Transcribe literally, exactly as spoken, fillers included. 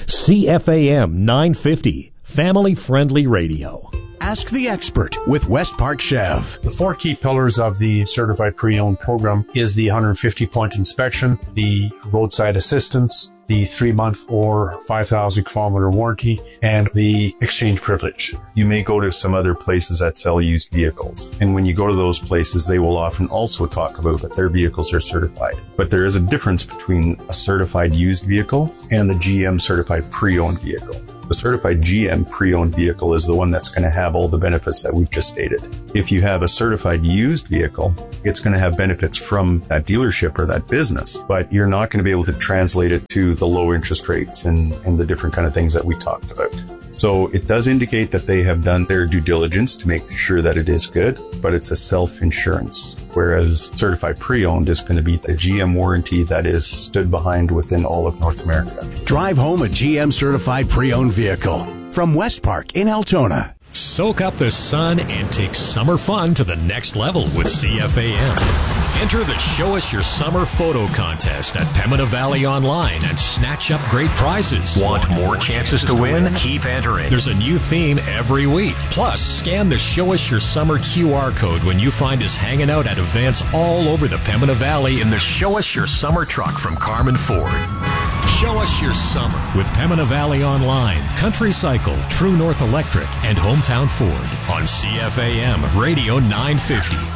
C F A M nine fifty, family-friendly radio. Ask the expert with West Park Chev. The four key pillars of the Certified Pre-Owned program is the one hundred fifty point inspection, the roadside assistance, the three-month or five thousand kilometer warranty, and the exchange privilege. You may go to some other places that sell used vehicles, and when you go to those places, they will often also talk about that their vehicles are certified. But there is a difference between a certified used vehicle and the G M Certified Pre-Owned vehicle. The certified G M pre-owned vehicle is the one that's going to have all the benefits that we've just stated. If you have a certified used vehicle, it's going to have benefits from that dealership or that business, but you're not going to be able to translate it to the low interest rates and, and the different kind of things that we talked about. So it does indicate that they have done their due diligence to make sure that it is good, but it's a self-insurance. Whereas certified pre-owned is going to be the G M warranty that is stood behind within all of North America. Drive home a G M certified pre-owned vehicle from West Park in Altona. Soak up the sun and take summer fun to the next level with C F A M. Enter the Show Us Your Summer photo contest at Pembina Valley Online and snatch up great prizes. Want more chances to win? Keep entering. There's a new theme every week. Plus, scan the Show Us Your Summer Q R code when you find us hanging out at events all over the Pembina Valley in the Show Us Your Summer truck from Carmen Ford. Show Us Your Summer with Pembina Valley Online, Country Cycle, True North Electric, and Hometown Ford on C F A M Radio nine fifty.